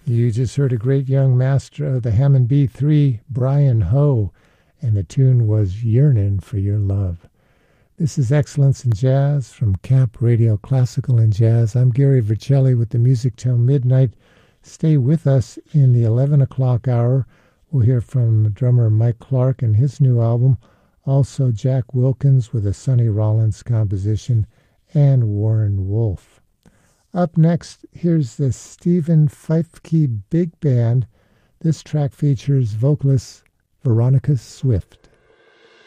You just heard a great young master of the Hammond B3, Brian Ho, and the tune was Yearnin' for Your Love. This is Excellence in Jazz from Camp Radio Classical and Jazz. I'm Gary Vercelli with the music till midnight. Stay with us in the 11 o'clock hour. We'll hear from drummer Mike Clark and his new album. Also Jack Wilkins with a Sonny Rollins composition and Warren Wolf. Up next, here's the Stephen Feifke Big Band. This track features vocalist Veronica Swift.